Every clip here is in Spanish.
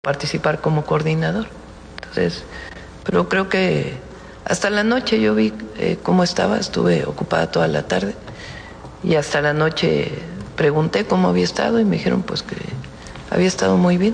participar como coordinador. Entonces, pero creo que hasta la noche yo vi cómo estaba, estuve ocupada toda la tarde y hasta la noche pregunté cómo había estado y me dijeron pues que había estado muy bien.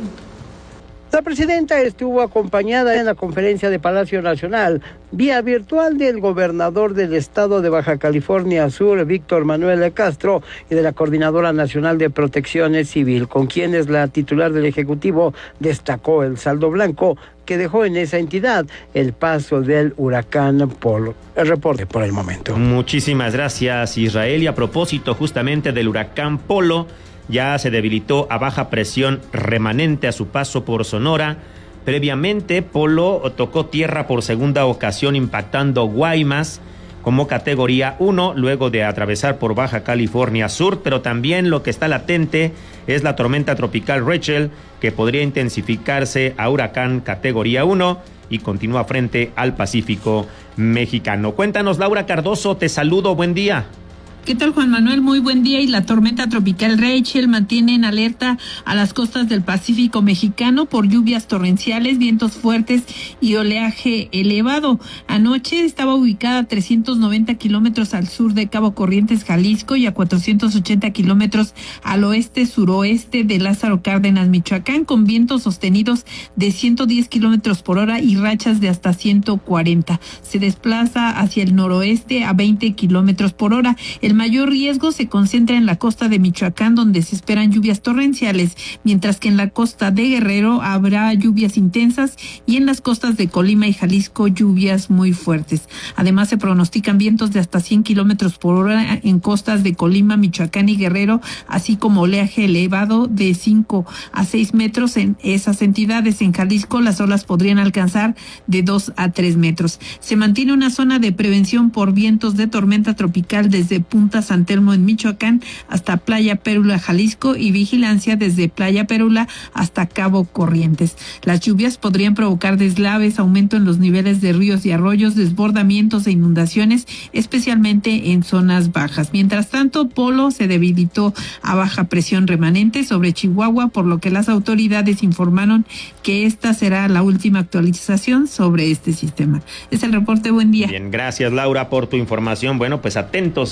La presidenta estuvo acompañada en la conferencia de Palacio Nacional vía virtual del gobernador del estado de Baja California Sur, Víctor Manuel Castro, y de la Coordinadora Nacional de Protección Civil, con quienes la titular del Ejecutivo destacó el saldo blanco que dejó en esa entidad el paso del huracán Polo. El reporte por el momento. Muchísimas gracias, Israel. Y a propósito justamente del huracán Polo, ya se debilitó a baja presión remanente a su paso por Sonora. Previamente, Polo tocó tierra por segunda ocasión impactando Guaymas como categoría 1, luego de atravesar por Baja California Sur, pero también lo que está latente es la tormenta tropical Rachel, que podría intensificarse a huracán categoría 1 y continúa frente al Pacífico mexicano. Cuéntanos, Laura Cardoso, te saludo, buen día. ¿Qué tal, Juan Manuel? Muy buen día. Y la tormenta tropical Rachel mantiene en alerta a las costas del Pacífico mexicano por lluvias torrenciales, vientos fuertes y oleaje elevado. Anoche estaba ubicada a 390 kilómetros al sur de Cabo Corrientes, Jalisco, y a 480 kilómetros al oeste-suroeste de Lázaro Cárdenas, Michoacán, con vientos sostenidos de 110 kilómetros por hora y rachas de hasta 140. Se desplaza hacia el noroeste a 20 kilómetros por hora. El mayor riesgo se concentra en la costa de Michoacán, donde se esperan lluvias torrenciales, mientras que en la costa de Guerrero habrá lluvias intensas y en las costas de Colima y Jalisco lluvias muy fuertes. Además, se pronostican vientos de hasta 100 kilómetros por hora en costas de Colima, Michoacán y Guerrero, así como oleaje elevado de 5 a 6 metros en esas entidades. En Jalisco, las olas podrían alcanzar de 2 a 3 metros. Se mantiene una zona de prevención por vientos de tormenta tropical desde Punta San Telmo en Michoacán hasta Playa Pérula, Jalisco, y vigilancia desde Playa Pérula hasta Cabo Corrientes. Las lluvias podrían provocar deslaves, aumento en los niveles de ríos y arroyos, desbordamientos e inundaciones, especialmente en zonas bajas. Mientras tanto, Polo se debilitó a baja presión remanente sobre Chihuahua, por lo que las autoridades informaron que esta será la última actualización sobre este sistema. Es el reporte. Buen día. Bien, gracias, Laura, por tu información. Bueno, pues atentos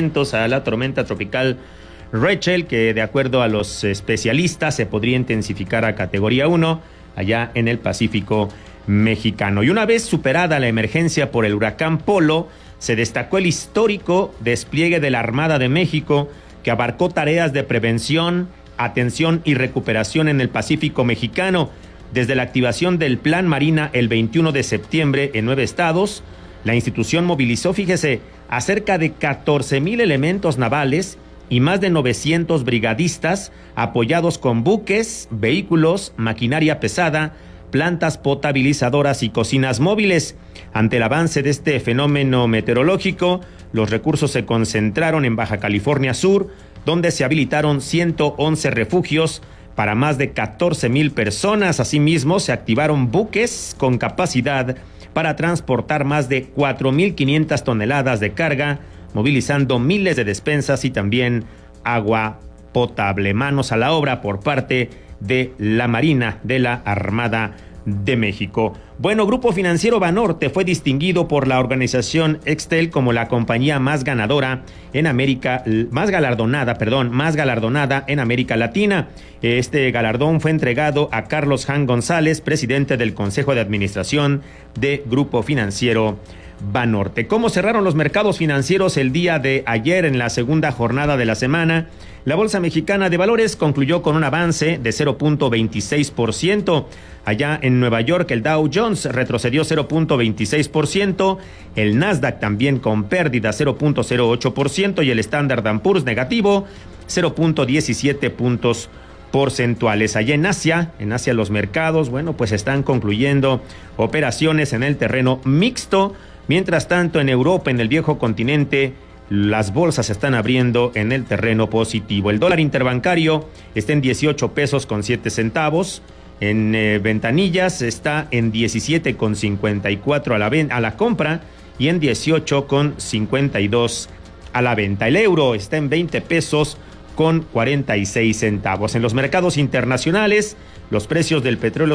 a la tormenta tropical Rachel, que de acuerdo a los especialistas se podría intensificar a categoría 1 allá en el Pacífico mexicano. Y una vez superada la emergencia por el huracán Polo, se destacó el histórico despliegue de la Armada de México, que abarcó tareas de prevención, atención y recuperación en el Pacífico mexicano. Desde la activación del Plan Marina el 21 de septiembre en 9 estados, la institución movilizó, fíjese, a cerca de 14,000 elementos navales y más de 900 brigadistas apoyados con buques, vehículos, maquinaria pesada, plantas potabilizadoras y cocinas móviles. Ante el avance de este fenómeno meteorológico, los recursos se concentraron en Baja California Sur, donde se habilitaron 111 refugios para más de 14,000 personas. Asimismo, se activaron buques con capacidad para transportar más de 4,500 toneladas de carga, movilizando miles de despensas y también agua potable. Manos a la obra por parte de la Marina de la Armada de México. Bueno, Grupo Financiero Banorte fue distinguido por la organización Extel como la compañía más galardonada en América Latina. Este galardón fue entregado a Carlos Jan González, presidente del Consejo de Administración de Grupo Financiero Banorte. ¿Cómo cerraron los mercados financieros el día de ayer en la segunda jornada de la semana? La Bolsa Mexicana de Valores concluyó con un avance de 0.26%. Allá en Nueva York, el Dow Jones retrocedió 0.26%, el Nasdaq también con pérdida 0.08% y el Standard & Poor's negativo 0.17 puntos porcentuales. Allá en Asia los mercados, pues están concluyendo operaciones en el terreno mixto. Mientras tanto, en Europa, en el viejo continente, las bolsas se están abriendo en el terreno positivo. El dólar interbancario está en 18 pesos con 7 centavos. En ventanillas está en 17,54 a la compra y en 18,52 a la venta. El euro está en 20 pesos con 46 centavos. En los mercados internacionales, los precios del petróleo